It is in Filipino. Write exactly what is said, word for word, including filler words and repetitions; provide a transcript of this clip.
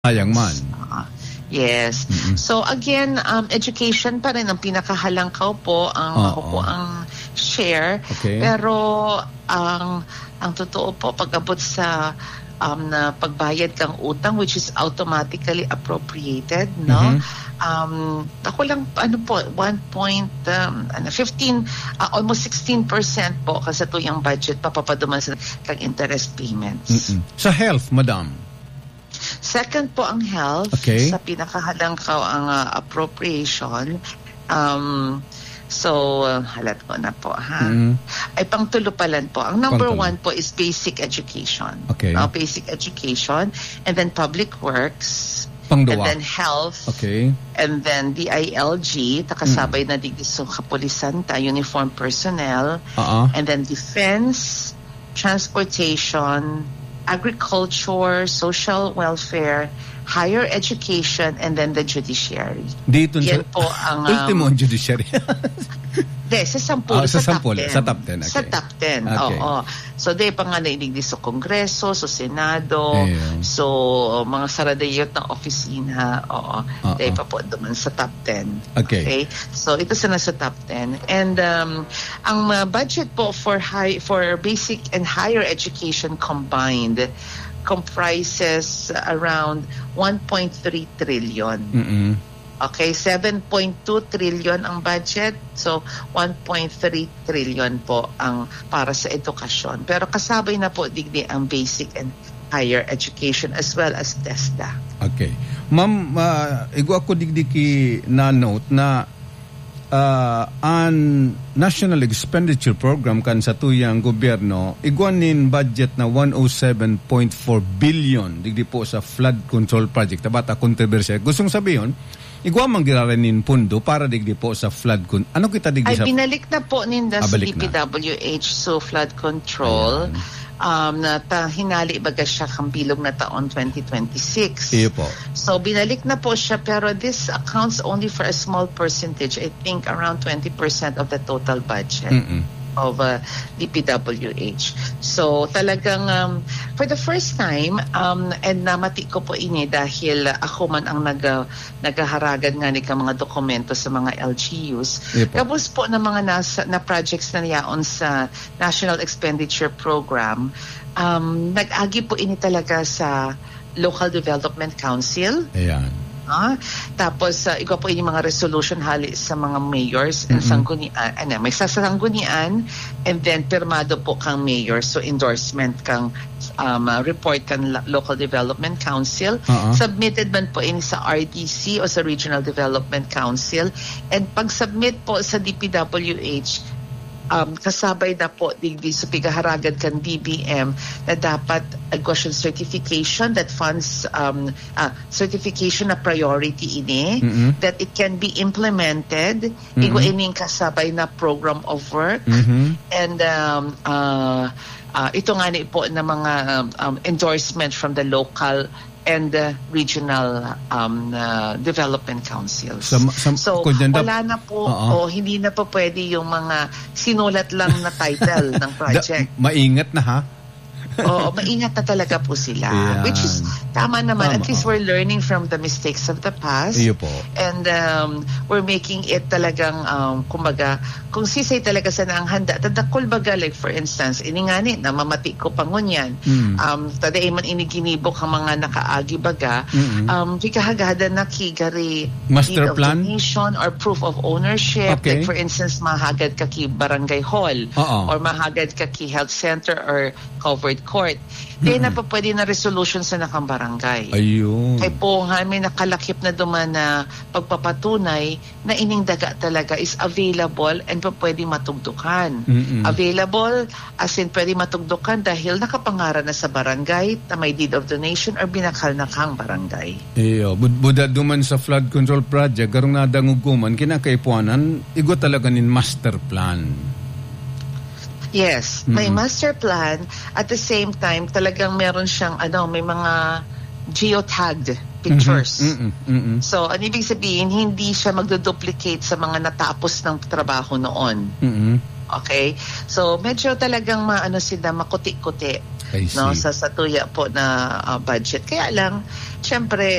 Sayang man. Uh, yes. Mm-hmm. So again, um, education pa rin ang pinakahalangkaw po ang oh, ako po oh. ang share. Okay. Pero ang ang totoo po pag-abot sa um, na pagbayad kang utang which is automatically appropriated, no? Mm-hmm. Um, ako lang ano po one point um, fifteen uh, almost sixteen percent po kasi tuyang budget papapaduman sa kang interest payments. Mm-mm. Sa health, madam. Second po ang health. Okay. Sa pinakahalangkaw ang uh, appropriation. Um, so, uh, halat ko na po, ha? Mm-hmm. Ay, pangtulupalan po. Ang number Pangtulo. one po is basic education. Okay. No? Basic education. And then public works. Pangduwa. And then health. Okay. And then D I L G, takasabay mm-hmm. na digisong kapulisan ta, uniform personnel. Uh-uh. And then defense, transportation, agriculture, social welfare, higher education, and then the judiciary. Dito yan sa, po ang... Um, ultimo ang judiciary. Hindi, sa sampul, oh, sa, sa, top sampul, sa top ten. Okay. Sa top ten, okay. oo. So, di pa nga nainig sa Kongreso, sa Senado, yeah. so, mga saradayot ng opisina, oo. Uh-oh. Di pa po duman sa top ten. Okay. okay. So, ito sa nasa top ten. And um, ang uh, budget po for high for basic and higher education combined comprises around one point three trillion. Mm-mm. Okay, seven point two trillion ang budget. So, one point three trillion po ang para sa edukasyon. Pero kasabay na po digdi ang basic and higher education as well as TESDA. Okay. Ma'am, uh, igo ako digdi ki na note na uh, ang National Expenditure Program kan sa tuyang gobyerno, iguanin budget na one oh seven point four billion digdi po sa flood control project. Tabata kontrobersya. Gustong sabihin, igwa mang giraranin pundo para digdi po sa flood con. Ano kita digdi Ay, sa... Ay, binalik na po ninda ah, sa D P W H, so flood control. Um, na ta, hinali baga siya kang bilog na taon twenty twenty-six. Iyo po. So, binalik na po siya, pero this accounts only for a small percentage. I think around twenty percent of the total budget. Mm-mm. Of uh, D P W H. So talagang um, for the first time um, and namati ko po ini dahil uh, ako man ang nag, uh, nagaharagan nga ni ka mga dokumento sa mga L G Us. Tapos po na mga nasa, na projects na niyaon sa National Expenditure Program, um, nag-agi po ini talaga sa Local Development Council. Ayan. Ah, tapos uh, ikaw po yung mga resolution hali sa mga mayors and mm-hmm. sanggunian, ano, may sasanggunian and then pirmado po kang mayor, so endorsement kang um, uh, report kang Local Development Council, uh-huh. submitted man po in sa R D C o sa Regional Development Council, and pag-submit po sa D P W H, Um, kasabay na po digdi sa pigaharagad kan D B M na dapat question certification that funds um, uh, certification na priority ini, mm-hmm. that it can be implemented, mm-hmm. igo ining kasabay na program of work, mm-hmm. and um, uh, uh, ito nga ni po na mga um, um, endorsement from the local and the regional um, uh, development councils. Some, some, so, wala na po, uh-uh. o hindi na po pwede yung mga sinulat lang na title ng project. Da, maingat na ha? Oo, maingat na talaga po sila. Yeah. Which is, tama naman. Tama. At least we're learning from the mistakes of the past. Iyo po. And um, we're making it talagang, um, kumbaga, kung sisay talaga sa naang handa, tadakol baga, like for instance, iningani, na mamati ko pangunyan, mm. um, taday man iniginibok ang mga nakaagi baga, mm-hmm. um, kikahagada na kigari master plan? Donation or proof of ownership. Okay. Like for instance, mahagad ka ki barangay hall, uh-oh. or mahagad ka ki health center or covered court. Kaya mm-hmm. na pa pwede na resolution sa nakang barangay. Ayun. Kaya po nga may nakalakip na duman na pagpapatunay na ining daga talaga is available and pa pwede matugdukan. Mm-hmm. Available as in pwede matugdukan dahil nakapangaran na sa barangay na may deed of donation or binakal na kang barangay. Iyo. Buda duman sa flood control project, garong nadanguguman, kinakaipuanan, igo talaga nin master plan. Yes, may mm-hmm. master plan. At the same time, talagang meron siyang, ano, may mga geotagged pictures. Mm-hmm. Mm-hmm. So, ang ibig sabihin, hindi siya magduduplicate sa mga natapos ng trabaho noon. Mm-hmm. Okay? So, medyo talagang maano sila, makuti-kuti no, sa, sa tuya po na uh, budget. Kaya lang, syempre,